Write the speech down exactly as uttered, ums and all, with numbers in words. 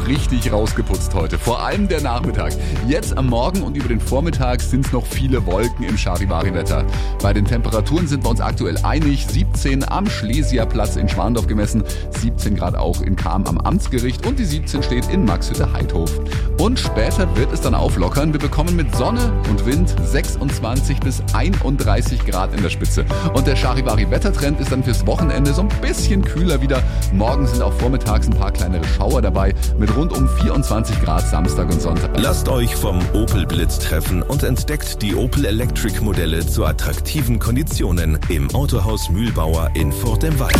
richtig rausgeputzt heute. Vor allem der Nachmittag. Jetzt am Morgen und über den Vormittag sind es noch viele Wolken im Charivari-Wetter. Bei den Temperaturen sind wir uns aktuell einig. siebzehn am Schlesierplatz in Schwandorf gemessen, siebzehn Grad auch in Cham am Amtsgericht und die siebzehn steht in Maxhütte-Heidhof. Und später wird es dann auflockern. Wir bekommen mit Sonne und Wind sechsundzwanzig bis einunddreißig Grad in der Spitze. Und der Charivari-Wettertrend ist dann fürs Wochenende so ein bisschen kühler wieder. Morgen sind auch vormittags ein paar kleinere Schauer dabei mit rund um vierundzwanzig Grad Samstag und Sonntag. Lasst euch vom Opel Blitz treffen und entdeckt die Opel Electric Modelle zu attraktiven Konditionen im Autohaus Mühlbauer in Furt im Wald.